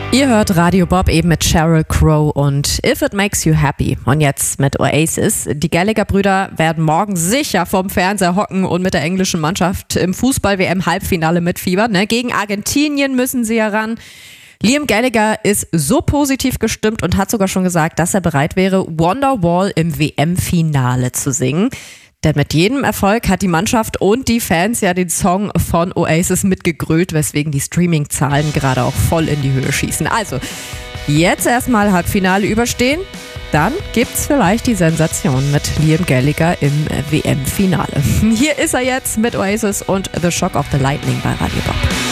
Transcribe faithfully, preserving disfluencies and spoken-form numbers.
Ihr hört Radio Bob eben mit Sheryl Crow und If It Makes You Happy. Und jetzt mit Oasis. Die Gallagher-Brüder werden morgen sicher vom Fernseher hocken und mit der englischen Mannschaft im Fußball-W M-Halbfinale mitfiebern. Ne? Gegen Argentinien müssen sie ja ran. Liam Gallagher ist so positiv gestimmt und hat sogar schon gesagt, dass er bereit wäre, Wonderwall im W M-Finale zu singen. Denn mit jedem Erfolg hat die Mannschaft und die Fans ja den Song von Oasis mitgegrölt, weswegen die Streaming-Zahlen gerade auch voll in die Höhe schießen. Also, jetzt erstmal Halbfinale überstehen, dann gibt's vielleicht die Sensation mit Liam Gallagher im W M-Finale. Hier ist er jetzt mit Oasis und The Shock of the Lightning bei Radio Bob.